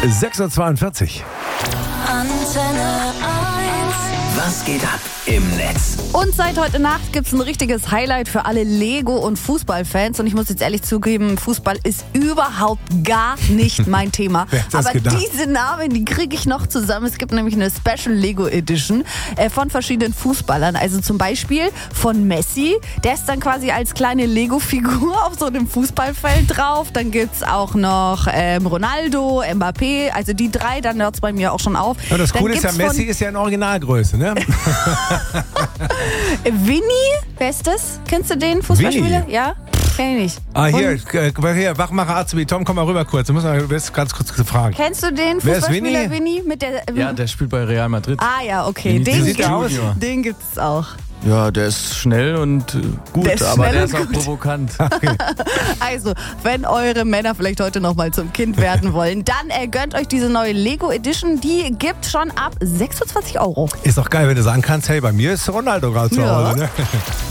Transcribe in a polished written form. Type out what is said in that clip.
6:42 Uhr. Antenne 1. Was geht ab im Netz? Und seit heute Nacht gibt's ein richtiges Highlight für alle Lego- und Fußballfans. Und ich muss jetzt ehrlich zugeben, Fußball ist überhaupt gar nicht mein Thema. Wer hätte das Aber gedacht? diese Namen, die kriege ich noch zusammen. Es gibt nämlich eine Special Lego Edition von verschiedenen Fußballern. Also zum Beispiel von Messi. Der ist dann quasi als kleine Lego-Figur auf so einem Fußballfeld drauf. Dann gibt's auch noch Ronaldo, Mbappé. Also die drei, dann hört's bei mir auch schon auf. Ja, das Dann Coole ist ja, gibt's von Messi ist ja in Originalgröße, ne? Winnie, wer ist das? Kennst du den Fußballspieler? Winnie? Ja? Kenn ich nicht. Hier, Wachmacher Azubi. Tom, komm mal rüber kurz. Du musst mal ganz kurz fragen. Kennst du den Wer ist Fußballspieler Winnie? Winnie? Mit der, Ja, der spielt bei Real Madrid. Ah ja, okay. Wie Den, sieht der aus? den gibt es auch. Ja, der ist schnell und gut, Der ist aber schnell der und ist auch gut. provokant. Also, wenn eure Männer vielleicht heute nochmal zum Kind werden wollen, dann gönnt euch diese neue Lego Edition. Die gibt schon ab 26 €. Ist doch geil, wenn du sagen kannst, hey, bei mir ist Ronaldo gerade zu Ja. Hause, ne?